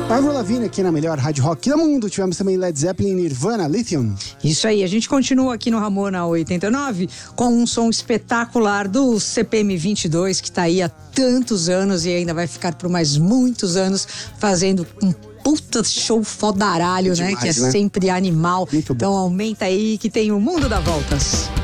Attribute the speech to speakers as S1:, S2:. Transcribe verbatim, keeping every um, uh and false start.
S1: Avril Lavigne aqui na melhor rádio rock do mundo. Tivemos também Led Zeppelin, Nirvana, Lithium.
S2: Isso aí, a gente continua aqui no Ramona oitenta e nove com um som espetacular do C P M vinte e dois, que tá aí há tantos anos e ainda vai ficar por mais muitos anos fazendo um puta show fodaralho, é demais, né? Que é, né? Sempre animal. Muito então bom. Aumenta aí que tem o Mundo dá Voltas.